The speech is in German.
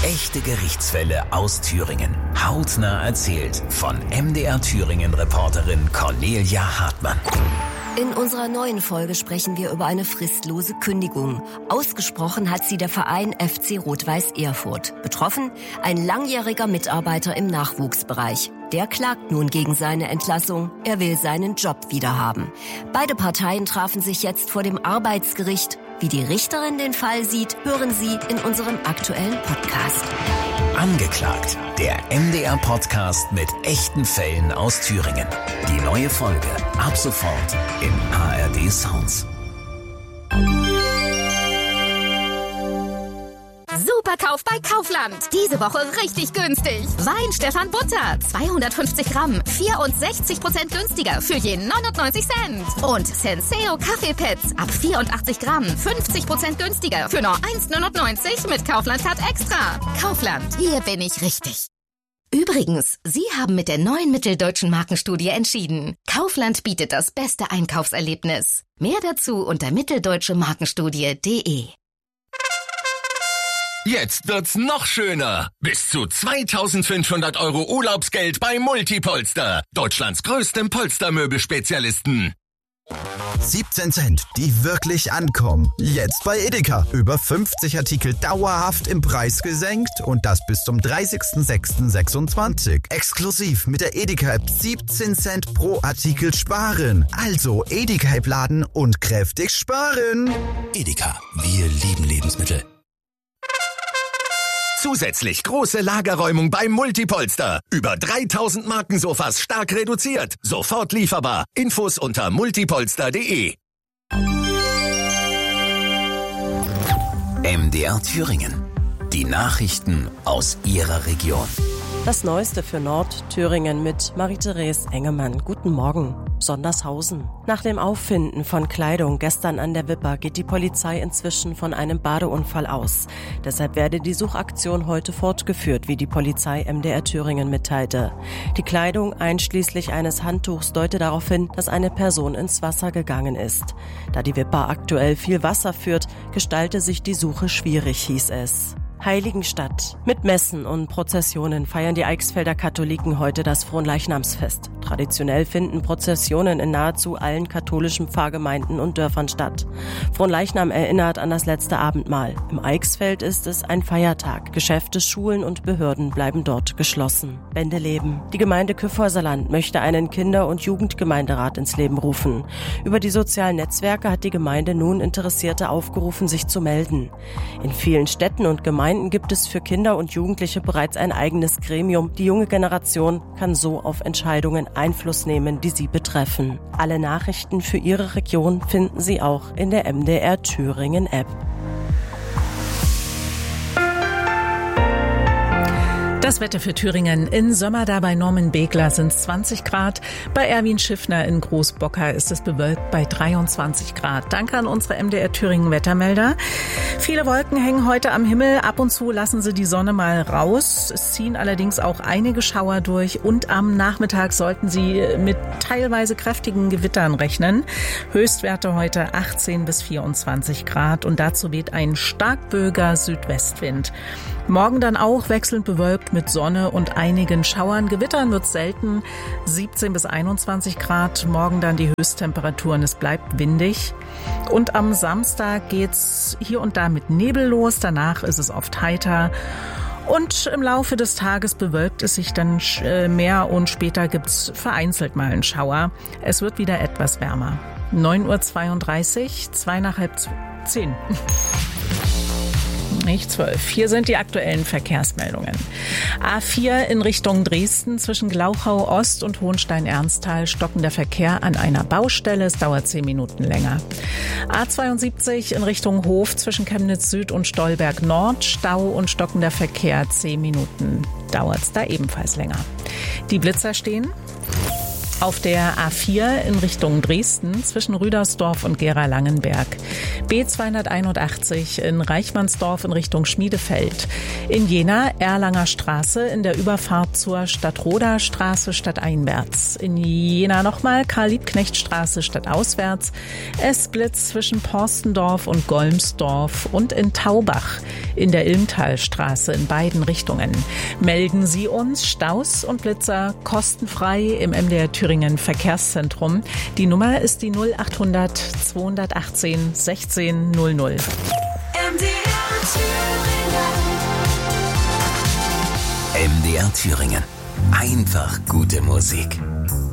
Echte Gerichtsfälle aus Thüringen. Hautnah erzählt von MDR Thüringen-Reporterin Cornelia Hartmann. In unserer neuen Folge sprechen wir über eine fristlose Kündigung. Ausgesprochen hat sie der Verein FC Rot-Weiß Erfurt. Betroffen ein langjähriger Mitarbeiter im Nachwuchsbereich. Der klagt nun gegen seine Entlassung. Er will seinen Job wiederhaben. Beide Parteien trafen sich jetzt vor dem Arbeitsgericht. Wie die Richterin den Fall sieht, hören Sie in unserem aktuellen Podcast. Angeklagt, der MDR-Podcast mit echten Fällen aus Thüringen. Die neue Folge ab sofort in ARD Sounds. Superkauf bei Kaufland. Diese Woche richtig günstig. Wein Stefan Butter, 250 Gramm, 64% günstiger für je 99 Cent. Und Senseo Kaffeepads ab 84 Gramm, 50% günstiger für nur 1,99 mit Kaufland-Card Extra. Kaufland, hier bin ich richtig. Übrigens, Sie haben mit der neuen Mitteldeutschen Markenstudie entschieden. Kaufland bietet das beste Einkaufserlebnis. Mehr dazu unter mitteldeutschemarkenstudie.de. Jetzt wird's noch schöner. Bis zu 2.500 € Urlaubsgeld bei Multipolster. Deutschlands größtem Polstermöbelspezialisten. 17 Cent, die wirklich ankommen. Jetzt bei Edeka. Über 50 Artikel dauerhaft im Preis gesenkt und das bis zum 30.06.26. Exklusiv mit der Edeka-App 17 Cent pro Artikel sparen. Also Edeka-App laden und kräftig sparen. Edeka, wir lieben Lebensmittel. Zusätzlich große Lagerräumung beim Multipolster. Über 3.000 Markensofas stark reduziert. Sofort lieferbar. Infos unter multipolster.de. MDR Thüringen. Die Nachrichten aus Ihrer Region. Das Neueste für Nordthüringen mit Marie-Therese Engemann. Guten Morgen. Sondershausen. Nach dem Auffinden von Kleidung gestern an der Wipper geht die Polizei inzwischen von einem Badeunfall aus. Deshalb werde die Suchaktion heute fortgeführt, wie die Polizei MDR Thüringen mitteilte. Die Kleidung einschließlich eines Handtuchs deute darauf hin, dass eine Person ins Wasser gegangen ist. Da die Wipper aktuell viel Wasser führt, gestalte sich die Suche schwierig, hieß es. Heiligenstadt. Mit Messen und Prozessionen feiern die Eichsfelder Katholiken heute das Fronleichnamsfest. Traditionell finden Prozessionen in nahezu allen katholischen Pfarrgemeinden und Dörfern statt. Fronleichnam erinnert an das letzte Abendmahl. Im Eichsfeld ist es ein Feiertag. Geschäfte, Schulen und Behörden bleiben dort geschlossen. Bendeleben. Die Gemeinde Kyffhäuserland möchte einen Kinder- und Jugendgemeinderat ins Leben rufen. Über die sozialen Netzwerke hat die Gemeinde nun Interessierte aufgerufen, sich zu melden. In vielen Städten und Gemeinden gibt es für Kinder und Jugendliche bereits ein eigenes Gremium. Die junge Generation kann so auf Entscheidungen Einfluss nehmen, die sie betreffen. Alle Nachrichten für Ihre Region finden Sie auch in der MDR Thüringen App. Das Wetter für Thüringen. In Sömmerda bei Norman Begler sind es 20 Grad. Bei Erwin Schiffner in Großbocker ist es bewölkt bei 23 Grad. Danke an unsere MDR Thüringen Wettermelder. Viele Wolken hängen heute am Himmel. Ab und zu lassen sie die Sonne mal raus. Es ziehen allerdings auch einige Schauer durch. Und am Nachmittag sollten Sie mit teilweise kräftigen Gewittern rechnen. Höchstwerte heute 18 bis 24 Grad. Und dazu weht ein stark böiger Südwestwind. Morgen dann auch wechselnd bewölkt mit Sonne und einigen Schauern. Gewittern wird selten, 17 bis 21 Grad. Morgen dann die Höchsttemperaturen, es bleibt windig. Und am Samstag geht's hier und da mit Nebel los. Danach ist es oft heiter. Und im Laufe des Tages bewölkt es sich dann mehr und später gibt's vereinzelt mal einen Schauer. Es wird wieder etwas wärmer. 9:32 Uhr, 9:30. Nicht 12. Hier sind die aktuellen Verkehrsmeldungen. A4 in Richtung Dresden zwischen Glauchau Ost und Hohenstein-Ernsthal stockender Verkehr an einer Baustelle. Es dauert 10 Minuten länger. A72 in Richtung Hof zwischen Chemnitz Süd und Stolberg Nord. Stau und stockender Verkehr. 10 Minuten dauert es da ebenfalls länger. Die Blitzer stehen auf der A4 in Richtung Dresden zwischen Rüdersdorf und Gera-Langenberg. B281 in Reichmannsdorf in Richtung Schmiedefeld. In Jena Erlanger Straße in der Überfahrt zur Stadtroder Straße stadteinwärts. In Jena nochmal Karl-Liebknecht-Straße stadtauswärts. Es blitzt zwischen Porstendorf und Golmsdorf und in Taubach. in der Ilmtalstraße in beiden Richtungen. Melden Sie uns Staus und Blitzer kostenfrei im MDR Thüringen Verkehrszentrum. Die Nummer ist die 0800 218 16 00. MDR Thüringen. Einfach gute Musik.